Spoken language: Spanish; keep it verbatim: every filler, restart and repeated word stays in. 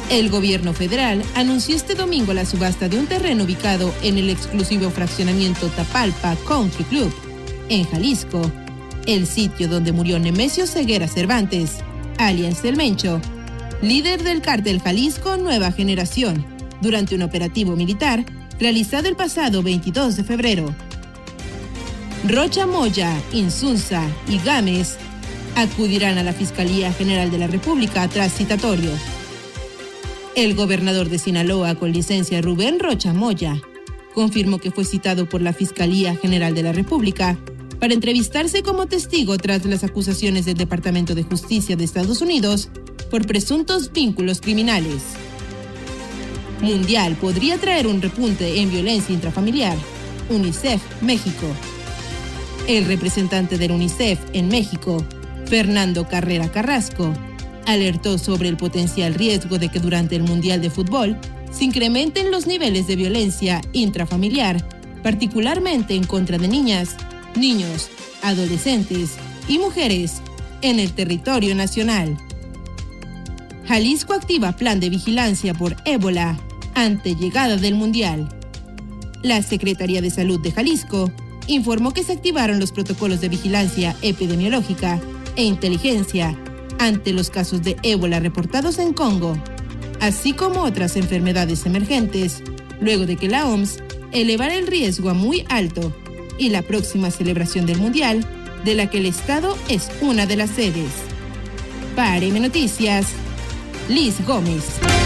El gobierno federal anunció este domingo la subasta de un terreno ubicado en el exclusivo fraccionamiento Tapalpa Country Club, en Jalisco, el sitio donde murió Nemesio Ceguera Cervantes, alias El Mencho, líder del cártel Jalisco Nueva Generación, durante un operativo militar realizado el pasado veintidós de febrero. Rocha Moya, Insunza y Gámez acudirán a la Fiscalía General de la República tras citatorio. El gobernador de Sinaloa con licencia Rubén Rocha Moya confirmó que fue citado por la Fiscalía General de la República para entrevistarse como testigo tras las acusaciones del Departamento de Justicia de Estados Unidos por presuntos vínculos criminales. Mundial podría traer un repunte en violencia intrafamiliar. UNICEF, México. El representante del UNICEF en México, Fernando Carrera Carrasco, alertó sobre el potencial riesgo de que durante el Mundial de Fútbol se incrementen los niveles de violencia intrafamiliar, particularmente en contra de niñas, niños, adolescentes y mujeres en el territorio nacional. Jalisco activa plan de vigilancia por ébola ante llegada del Mundial. La Secretaría de Salud de Jalisco informó que se activaron los protocolos de vigilancia epidemiológica e inteligencia ante los casos de ébola reportados en Congo, así como otras enfermedades emergentes, luego de que la O M S elevara el riesgo a muy alto y la próxima celebración del Mundial, de la que el Estado es una de las sedes. Para M Noticias, Liz Gómez.